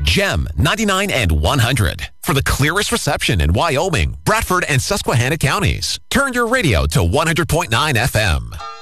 Gem 99 and 100 for the clearest reception in Wyoming, Bradford, and Susquehanna counties. Turn your radio to 100.9 FM.